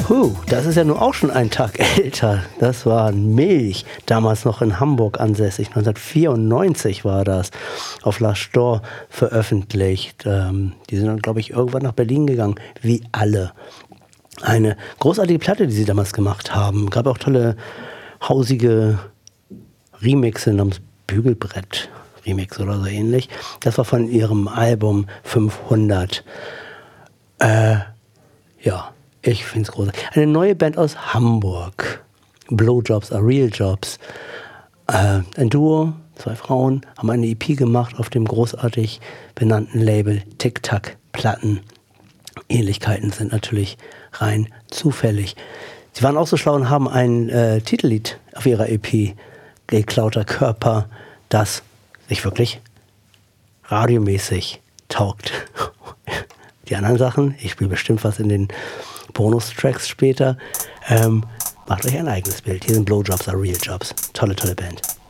Das ist ja nun auch schon ein Tag älter. Das war Milch, damals noch in Hamburg ansässig. 1994 war das, auf La Storr veröffentlicht. Die sind dann, glaube ich, irgendwann nach Berlin gegangen, wie alle. Eine großartige Platte, die sie damals gemacht haben. Gab auch tolle, hausige Remixe namens Bügelbrett Remix oder so ähnlich. Das war von ihrem Album 500. Ja, ich finde es großartig. Eine neue Band aus Hamburg. Blowjobs are Real Jobs. Ein Duo, 2 Frauen, haben eine EP gemacht auf dem großartig benannten Label Tic Tac Platten. Ähnlichkeiten sind natürlich rein zufällig. Sie waren auch so schlau und haben ein Titellied auf ihrer EP, Geklauter Körper, das sich wirklich radiomäßig taugt. Die anderen Sachen, ich spiele bestimmt was in den Bonustracks später, macht euch ein eigenes Bild. Hier sind Blowjobs are Real Jobs. Tolle, tolle Band.